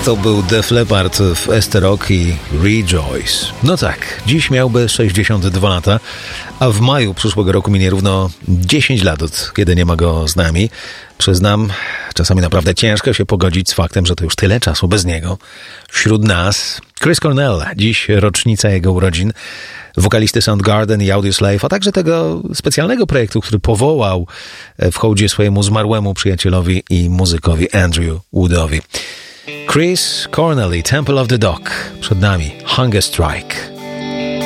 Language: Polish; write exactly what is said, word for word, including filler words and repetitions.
To był Def Leppard w Esther Rock i Rejoice. No tak, dziś miałby sześćdziesiąt dwa lata, a w maju przyszłego roku minie równo dziesięć lat, od kiedy nie ma go z nami. Przyznam, czasami naprawdę ciężko się pogodzić z faktem, że to już tyle czasu bez niego. Wśród nas Chris Cornell, dziś rocznica jego urodzin, wokalisty Soundgarden i Audioslave, a także tego specjalnego projektu, który powołał w hołdzie swojemu zmarłemu przyjacielowi i muzykowi Andrew Woodowi. Chris Cornell i Temple of the Dog. Przed nami Hunger Strike.